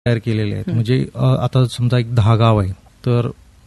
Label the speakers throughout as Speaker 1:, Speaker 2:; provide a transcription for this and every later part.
Speaker 1: तयार केलेले आहेत. म्हणजे आता समजा एक 10 गाव आहे तर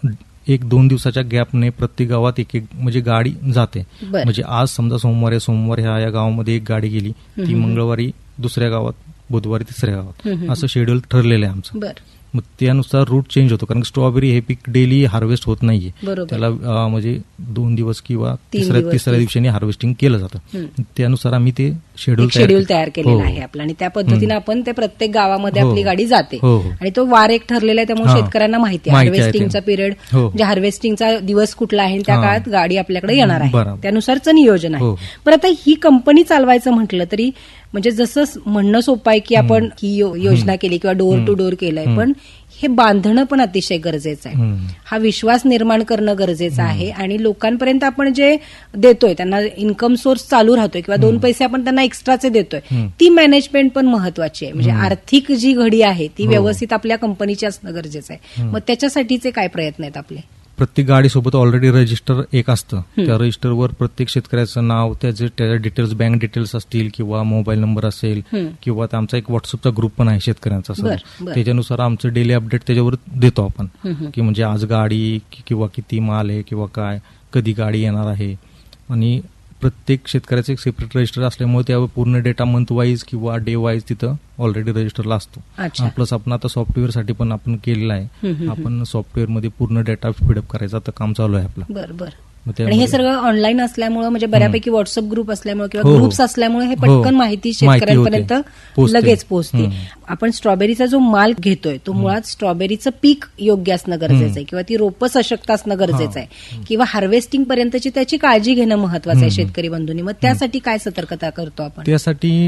Speaker 1: 1-2 दिवसाच्या गॅपने प्रत्येक गावात एक म्हणजे गाडी जाते. म्हणजे आज समजा सोमवार ह्या गावामध्ये एक गाडी गेली, ती मंगळवारी दुसऱ्या गावात, बुधवारी तिसऱ्या गावात, असं शेड्यूल ठरलेलं आहे आमचं. मग त्यानुसार रूट चेंज होतो, कारण स्ट्रॉबेरी हे पीक डेली हार्वेस्ट होत नाहीये. त्याला म्हणजे 2 दिवस किंवा तिसऱ्या दिवशी हार्वेस्टिंग केलं जातं. त्यानुसार आम्ही ते शेड्यूल तयार केलेलं आहे आपलं, आणि त्या पद्धतीने आपण ते प्रत्येक गावामध्ये आपली गाडी जाते. आणि तो वार एक ठरलेला आहे, त्यामुळे शेतकऱ्यांना माहिती आहे हार्वेस्टिंगचा पिरियड, म्हणजे हार्वेस्टिंगचा दिवस कुठला आहे, त्या काळात गाडी आपल्याकडे येणार आहे, त्यानुसारचं नियोजन आहे. बरं, आता ही कंपनी चालवायचं म्हटलं तरी म्हणजे जसं म्हणणं सोपं आहे की आपण ही योजना केली किंवा डोअर टू डोअर केलंय, पण हे बांधणं पण अतिशय गरजेचं आहे. हा विश्वास निर्माण करणं गरजेचं आहे, आणि लोकांपर्यंत आपण जे देतोय त्यांना इन्कम सोर्स चालू राहतोय किंवा 2 पैसे आपण त्यांना एक्स्ट्राचे देतोय, ती मॅनेजमेंट पण महत्वाची आहे. म्हणजे आर्थिक जी घडी आहे ती व्यवस्थित आपल्या कंपनीची असणं गरजेचं आहे. मग त्याच्यासाठीचे काय प्रयत्न आहेत आपले? प्रत्येक गाडीसोबत ऑलरेडी रजिस्टर एक असतं. त्या रजिस्टरवर प्रत्येक शेतकऱ्याचं नाव, त्याच्या डिटेल्स, बँक डिटेल्स असतील किंवा मोबाईल नंबर असेल, किंवा आमचा एक व्हॉट्सअपचा ग्रुप पण आहे शेतकऱ्यांचा. त्याच्यानुसार आमचं डेली अपडेट त्याच्यावर देतो आपण, की म्हणजे आज गाडी किंवा किती माल आहे किंवा काय, कधी गाडी येणार आहे. आणि प्रत्येक शेतकऱ्याचं एक सेपरेट रजिस्टर असल्यामुळे त्यावर पूर्ण डेटा मंथ वाईज किंवा डे वाईज तिथं ऑलरेडी रजिस्टरला असतो. प्लस आपण आता सॉफ्टवेअरसाठी पण आपण केलेलं आहे. आपण सॉफ्टवेअरमध्ये पूर्ण डेटा फीडअप करायचं आता काम चालू आहे आपलं.
Speaker 2: बरोबर. आणि हे सगळं ऑनलाईन असल्यामुळे, म्हणजे बऱ्यापैकी व्हॉट्सअप ग्रुप असल्यामुळे किंवा ग्रुप्स असल्यामुळे हे पटकन माहिती शेतकऱ्यांपर्यंत लगेच पोहोचते. आपण स्ट्रॉबेरीचा जो माल घेतोय तो मुळात स्ट्रॉबेरीचं पीक योग्य असणं गरजेचं आहे, किंवा ती रोपं सशक्त असणं गरजेचं आहे, किंवा हार्वेस्टिंग पर्यंतची त्याची काळजी घेणं महत्वाचं आहे शेतकरी बंधूंनी. मग त्यासाठी काय सतर्कता करतो आपण?
Speaker 1: त्यासाठी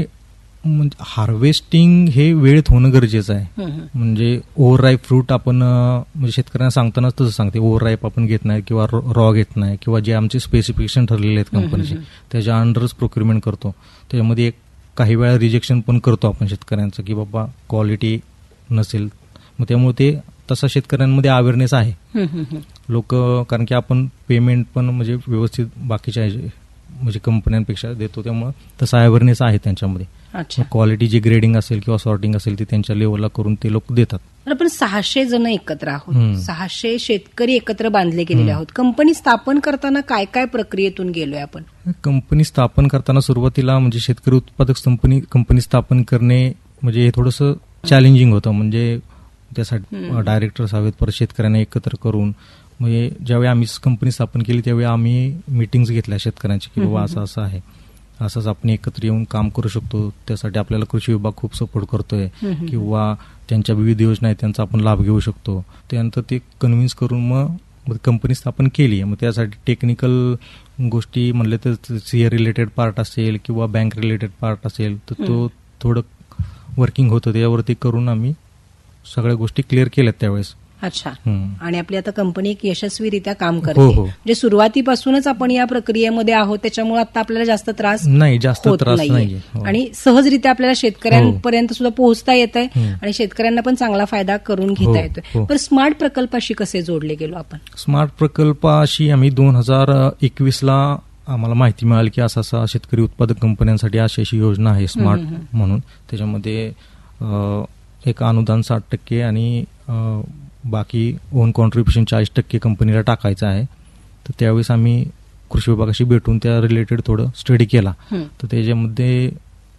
Speaker 1: हार्वेस्टिंग हे वेळेत होणं गरजेचं आहे. म्हणजे ओव्हरराईप फ्रूट आपण म्हणजे शेतकऱ्यांना सांगतानाच तसं सांगते, ओव्हरराईप आपण घेत नाही किंवा रॉ घेत नाही, किंवा जे आमचे स्पेसिफिकेशन ठरलेले आहेत कंपनीचे त्याच्या अंडरच प्रोक्युरमेंट करतो. त्याच्यामध्ये काही वेळा रिजेक्शन पण करतो आपण शेतकऱ्यांचं, की बाबा क्वालिटी नसेल. मग त्यामुळे ते तसा शेतकऱ्यांमध्ये अवेअरनेस आहे लोक, कारण की आपण पेमेंट पण म्हणजे व्यवस्थित बाकीच्या म्हणजे कंपन्यांपेक्षा देतो, त्यामुळे तसा अवेअरनेस आहे त्यांच्यामध्ये. क्वालिटी जी ग्रेडिंग असेल किंवा सॉर्टिंग असेल ती त्यांच्या लेवलला करून ते लोक देतात.
Speaker 2: आपण 600 जण एकत्र आहोत, 600 शेतकरी एकत्र बांधले गेलेले आहोत. कंपनी स्थापन करताना काय काय प्रक्रियेतून गेलोय आपण?
Speaker 1: कंपनी स्थापन करताना सुरुवातीला म्हणजे शेतकरी उत्पादक कंपनी स्थापन करणे म्हणजे हे थोडंसं चॅलेंजिंग होतं. म्हणजे त्यासाठी डायरेक्टर्स हवेत, परत शेतकऱ्यांना एकत्र करून. म्हणजे ज्यावेळी आम्ही कंपनी स्थापन केली त्यावेळी आम्ही मीटिंग्स घेतल्या शेतकऱ्यांची, की बाबा असं असं आहे, असंच आपण एकत्र येऊन काम करू शकतो, त्यासाठी आपल्याला कृषी विभाग खूप सपोर्ट करतोय, किंवा त्यांच्या विविध योजना आहेत त्यांचा आपण लाभ घेऊ शकतो. त्यानंतर ते कन्व्हिन्स करून मग कंपनी स्थापन केली. मग त्यासाठी टेक्निकल गोष्टी म्हणले तर सीए रिलेटेड पार्ट असेल किंवा बँक रिलेटेड पार्ट असेल तर तो थोडं वर्किंग होतं, त्यावरती करून आम्ही सगळ्या गोष्टी क्लिअर केल्यात त्यावेळेस.
Speaker 2: अच्छा. आणि आपली आता कंपनी एक यशस्वीरित्या काम करते. म्हणजे सुरुवातीपासूनच आपण या प्रक्रियेमध्ये आहोत, त्याच्यामुळे आता आपल्याला जास्त त्रास नाही, आणि सहजरित्या आपल्याला शेतकऱ्यांपर्यंत सुद्धा पोहोचता येत आहे, आणि शेतकऱ्यांना पण चांगला फायदा करून घेता येतोय. पण स्मार्ट प्रकल्पाशी कसे जोडले गेलो आपण?
Speaker 1: स्मार्ट प्रकल्पाशी आम्ही 2021ला आम्हाला माहिती मिळाली की असा शेतकरी उत्पादक कंपन्यांसाठी अशी योजना आहे स्मार्ट म्हणून. त्याच्यामध्ये एक अनुदान 60% आणि बाकी ओन कॉन्ट्रीब्युशन 40% कंपनीला टाकायचं आहे. तर त्यावेळेस आम्ही कृषी विभागाशी भेटून त्या रिलेटेड थोडं स्टडी केला. तर त्याच्यामध्ये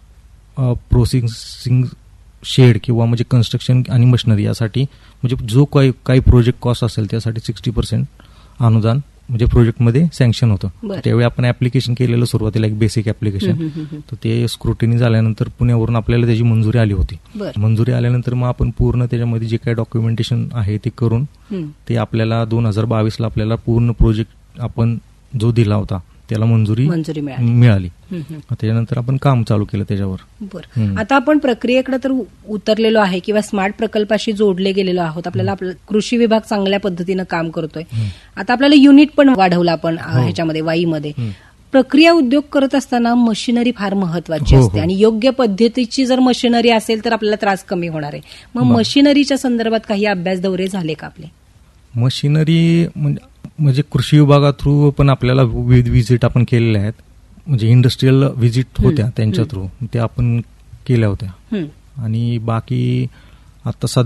Speaker 1: प्रोसेसिंग शेड किंवा म्हणजे कन्स्ट्रक्शन आणि मशिनरी यासाठी म्हणजे जो काही प्रोजेक्ट कॉस्ट असेल त्यासाठी 60% अनुदान म्हणजे प्रोजेक्टमध्ये सँक्शन होतं. त्यावेळी आपण ऍप्लिकेशन केलेलं सुरुवातीला एक बेसिक ऍप्लिकेशन. तर ते स्क्रुटिनी झाल्यानंतर पुण्यावरून आपल्याला त्याची मंजुरी आली होती. मंजुरी आल्यानंतर मग आपण पूर्ण त्याच्यामध्ये जे काही डॉक्युमेंटेशन आहे ते करून ते आपल्याला 2022ला आपल्याला पूर्ण प्रोजेक्ट आपण जो दिला होता त्याला मंजुरी मिळाली. त्याच्यानंतर आपण काम चालू केलं त्याच्यावर.
Speaker 2: बरं, आता आपण प्रक्रियेकडे तर उतरलेलो आहे किंवा स्मार्ट प्रकल्पाशी जोडले गेलेलो आहोत. आपल्याला कृषी विभाग चांगल्या पद्धतीनं काम करतोय. आता आपल्याला युनिट पण वाढवलं आपण ह्याच्यामध्ये वाईमध्ये. प्रक्रिया उद्योग करत असताना मशिनरी फार महत्वाची असते, आणि योग्य पद्धतीची जर मशिनरी असेल तर आपल्याला त्रास कमी होणार आहे. मग मशिनरीच्या संदर्भात काही अभ्यास दौरे झाले का आपले?
Speaker 1: मशिनरी म्हणजे कृषी विभागा थ्रू पण आपल्याला विविध व्हिजिट आपण केलेल्या आहेत. म्हणजे इंडस्ट्रीयल व्हिजिट होत्या त्यांच्या थ्रू, त्या आपण केल्या होत्या. आणि बाकी आता